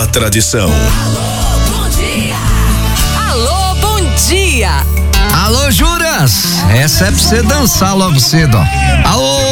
tradição. Alô, bom dia. Alô, Juras, essa é pra você dançar logo cedo, ó. Alô.